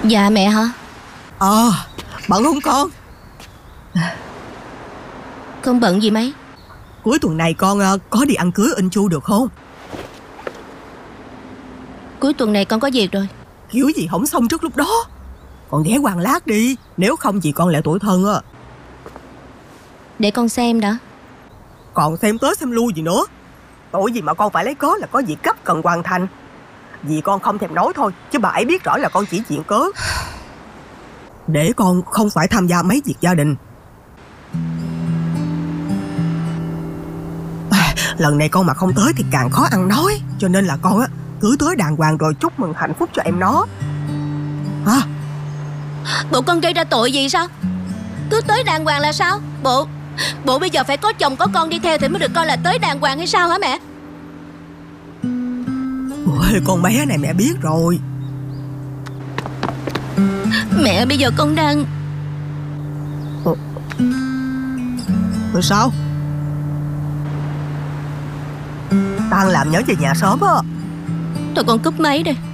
Dạ mẹ hả? Bận không con? Con bận gì mấy? Cuối tuần này con có đi ăn cưới in Chu được không? Cuối tuần này con có việc rồi. Kiểu gì không xong trước lúc đó. Con ghé qua lát đi. Nếu không chị con lại tủi thân á. Để con xem đã. Còn xem tới xem lui gì nữa. Tội gì mà con phải lấy cớ là có việc gấp cần hoàn thành. Vì con không thèm nói thôi, chứ bà ấy biết rõ là con chỉ chuyện cớ. Để con không phải tham gia mấy việc gia đình. Lần này con mà không tới thì càng khó ăn nói. Cho nên là con cứ tới đàng hoàng rồi chúc mừng hạnh phúc cho em nó. Bộ con gây ra tội gì sao? Cứ tới đàng hoàng là sao? Bộ bây giờ phải có chồng có con đi theo thì mới được coi là tới đàng hoàng hay sao hả mẹ? Ôi, con bé này mẹ biết rồi. Mẹ bây giờ con đang... Rồi sao? Tan làm nhớ về nhà sớm á. Thôi con cúp máy đi.